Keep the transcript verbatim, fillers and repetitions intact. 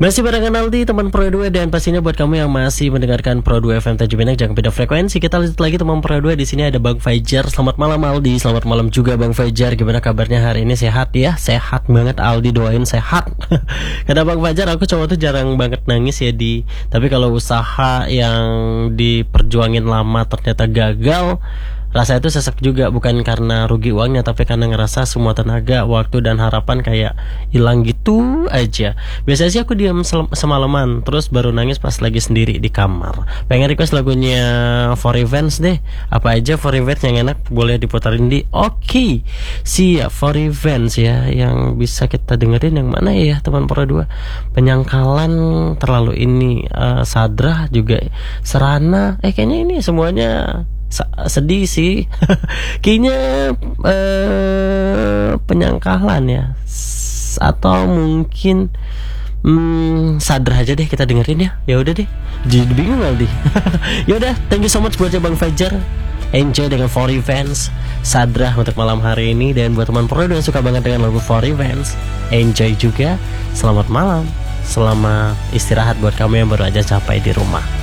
Masih barengan Aldi, teman Pro dua, dan pastinya buat kamu yang masih mendengarkan Pro dua F M Tanjung Pinang, jangan beda frekuensi. Kita lanjut lagi teman Pro dua. Di sini ada Bang Fajar. Selamat malam Aldi, selamat malam juga Bang Fajar. Gimana kabarnya hari ini? Sehat ya? Sehat banget Aldi, doain sehat. Kata Bang Fajar, aku cowok tuh jarang banget nangis ya di. Tapi kalau usaha yang diperjuangin lama ternyata gagal, rasa itu sesek juga, bukan karena rugi uangnya, tapi karena ngerasa semua tenaga, waktu, dan harapan kayak hilang gitu aja. Biasanya sih aku diam semalaman, terus baru nangis pas lagi sendiri di kamar. Pengen request lagunya For Revenge deh. Apa aja For Revenge yang enak boleh diputarin di Oke okay. Siap, For Revenge ya. Yang bisa kita dengerin yang mana ya teman Pro dua? Penyangkalan terlalu ini, uh, Sadra juga, Serana. Eh kayaknya ini semuanya sedih sih. Kayaknya eh, penyangkalan ya, atau mungkin hmm, Sadra aja deh kita dengerin ya. Ya udah deh, jadi bingung Aldi. Ya udah, thank you so much buat Bang Fajar. Enjoy dengan For Revenge, Sadra untuk malam hari ini. Dan buat teman Pro yang suka banget dengan lagu For Revenge, enjoy juga. Selamat malam, selamat istirahat buat kamu yang baru aja capai di rumah.